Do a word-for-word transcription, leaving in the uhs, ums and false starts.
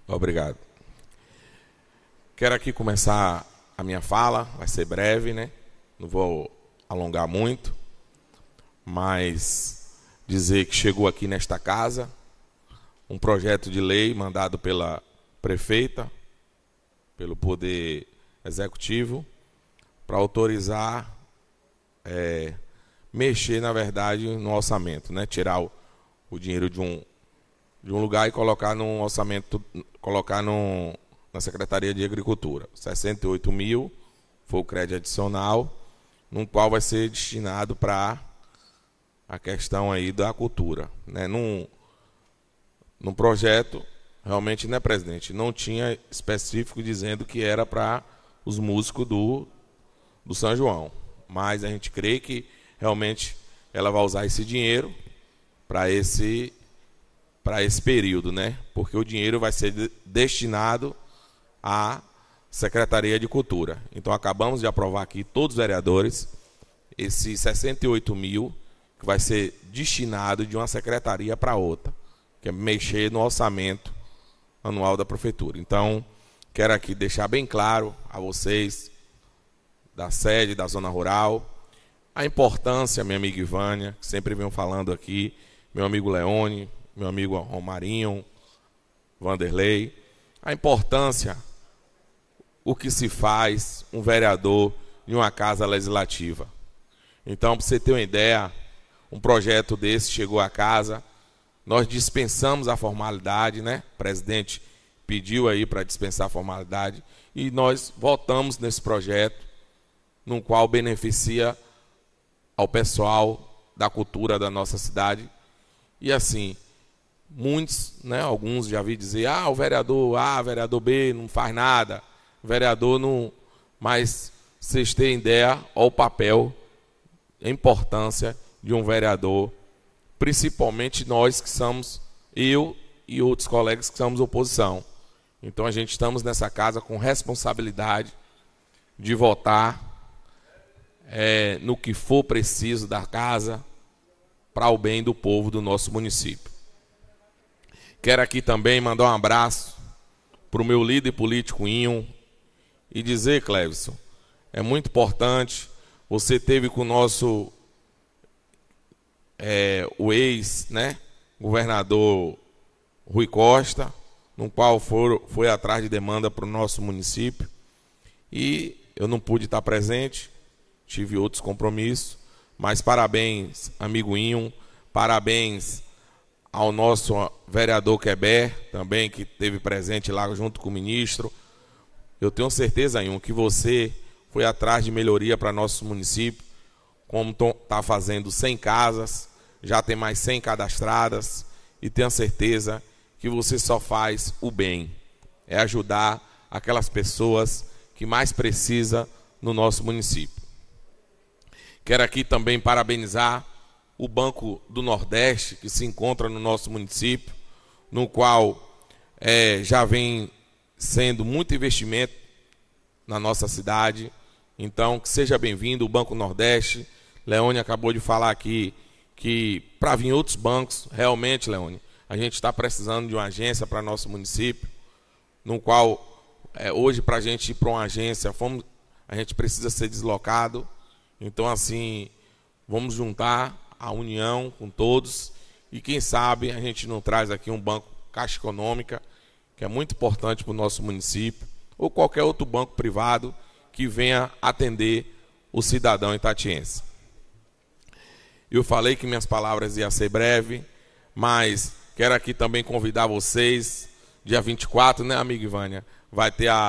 Obrigado. Quero aqui começar a minha fala, vai ser breve, né? Não vou alongar muito, mas dizer que chegou aqui nesta casa um projeto de lei mandado pela prefeita, pelo Poder Executivo, para autorizar, é, mexer, na verdade, no orçamento, né? Tirar o, o dinheiro de um, de um lugar e colocar no orçamento, colocar no, na Secretaria de Agricultura. sessenta e oito mil foi o crédito adicional, no qual vai ser destinado para a questão aí da cultura, né? Num, num projeto, realmente, né, presidente, não tinha específico dizendo que era para os músicos do, do São João, mas a gente crê que realmente ela vai usar esse dinheiro para esse, para esse período, né? Porque o dinheiro vai ser de, destinado à Secretaria de Cultura. Então acabamos de aprovar aqui, todos os vereadores, esses sessenta e oito mil que vai ser destinado de uma secretaria para outra, que é mexer no orçamento anual da prefeitura. Então, quero aqui deixar bem claro a vocês da sede, da zona rural, a importância, minha amiga Ivânia, que sempre venho falando aqui, meu amigo Leone, meu amigo Romarinho, Vanderlei, a importância, o que se faz um vereador em uma casa legislativa. Então, para você ter uma ideia, um projeto desse chegou à casa, nós dispensamos a formalidade, né? O presidente pediu aí para dispensar a formalidade e nós votamos nesse projeto, no qual beneficia ao pessoal da cultura da nossa cidade. E assim, muitos, né, alguns já vi dizer, ah, o vereador A, o vereador B não faz nada, o vereador não... Mas vocês têm ideia, ao papel, a importância de um vereador, principalmente nós que somos, eu e outros colegas que somos oposição. Então a gente estamos nessa casa com responsabilidade de votar é, no que for preciso da casa para o bem do povo do nosso município. Quero aqui também mandar um abraço para o meu líder político Inho e dizer, Clevison, é muito importante, você teve com o nosso É, o ex, né, governador Rui Costa, no qual for, foi atrás de demanda para o nosso município, e eu não pude estar presente, tive outros compromissos, mas parabéns, amigo Inho, parabéns ao nosso vereador Queber, também, que esteve presente lá junto com o ministro. Eu tenho certeza, Inho, que você foi atrás de melhoria para nosso município, como está fazendo cem casas, já tem mais cem cadastradas, e tenho certeza que você só faz o bem, é ajudar aquelas pessoas que mais precisam no nosso município. Quero aqui também parabenizar o Banco do Nordeste, que se encontra no nosso município, no qual é, já vem sendo muito investimento na nossa cidade. Então, que seja bem-vindo o Banco Nordeste. Leone acabou de falar aqui que para vir outros bancos, realmente, Leone, a gente está precisando de uma agência para nosso município, no qual, é, hoje, para a gente ir para uma agência, fomos, a gente precisa ser deslocado. Então, assim, vamos juntar a união com todos e, quem sabe, a gente não traz aqui um banco Caixa Econômica, que é muito importante para o nosso município, ou qualquer outro banco privado que venha atender o cidadão itatiense. Eu falei que minhas palavras iam ser breves, mas quero aqui também convidar vocês, dia vinte e quatro, né, amiga Ivânia? Vai ter a